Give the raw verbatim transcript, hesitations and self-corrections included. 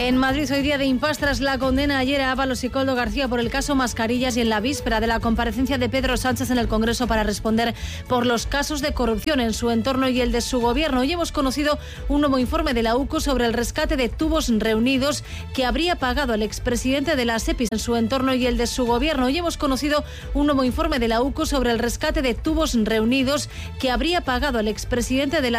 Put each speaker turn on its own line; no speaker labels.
En Madrid hoy día de impas tras la condena ayer a Ábalos y Koldo García por el caso Mascarillas y en la víspera de la comparecencia de Pedro Sánchez en el Congreso para responder por los casos de corrupción en su entorno y el de su gobierno. Hoy hemos conocido un nuevo informe de la U C O sobre el rescate de tubos reunidos que habría pagado el expresidente de la SEPI en su entorno y el de su gobierno. Hoy hemos conocido un nuevo informe de la U C O sobre el rescate de tubos reunidos que habría pagado el expresidente de la